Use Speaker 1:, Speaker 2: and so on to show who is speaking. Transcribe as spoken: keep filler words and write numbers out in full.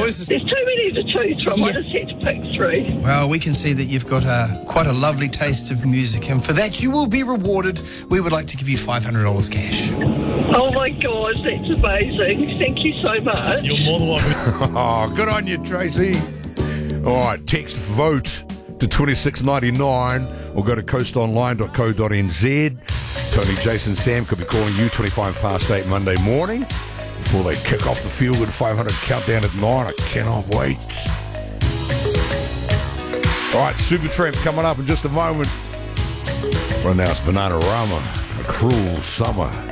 Speaker 1: choices.
Speaker 2: There's too many to choose from.
Speaker 1: Yeah.
Speaker 2: I just had to pick three.
Speaker 1: Well, we can see that you've got a, quite a lovely taste of music, and for that you will be rewarded. We would like to give you five hundred dollars cash.
Speaker 2: Oh my God, that's amazing. Thank you so much.
Speaker 3: You're more than welcome.
Speaker 4: Oh, good on you, Tracy. All right, text vote to twenty-six ninety-nine or go to coast online dot co dot n z. Tony, Jason, Sam could be calling you twenty-five past eight Monday morning before they kick off the Feel Good five hundred countdown at nine. I cannot wait. All right, Supertramp coming up in just a moment. Right now it's Bananarama, A Cruel Summer.